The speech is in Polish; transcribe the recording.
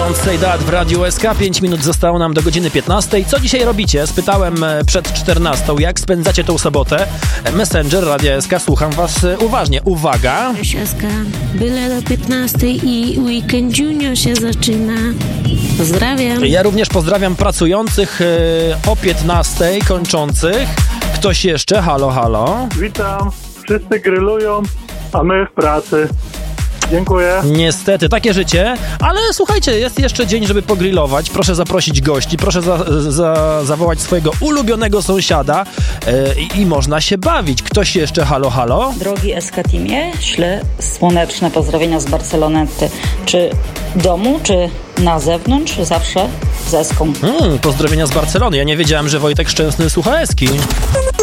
Don't Say That w Radiu SK. 5 minut zostało nam do godziny 15. Co dzisiaj robicie? Spytałem przed 14. Jak spędzacie tą sobotę? Messenger Radia SK, słucham was uważnie. Uwaga! Cześć SK, byle do 15 i Weekend Junior się zaczyna. Pozdrawiam. Ja również pozdrawiam pracujących o 15 kończących. Ktoś jeszcze? Halo, halo. Witam. Wszyscy grillują, a my w pracy. Dziękuję. Niestety, takie życie, ale słuchajcie, jest jeszcze dzień, żeby pogrillować. Proszę zaprosić gości, proszę zawołać swojego ulubionego sąsiada i można się bawić. Ktoś jeszcze? Halo, halo? Drogi SK Teamie, ślę słoneczne pozdrowienia z Barcelony. Czy w domu, czy na zewnątrz? Zawsze z Eską. Pozdrowienia z Barcelony. Ja nie wiedziałem, że Wojtek Szczęsny słucha Eski.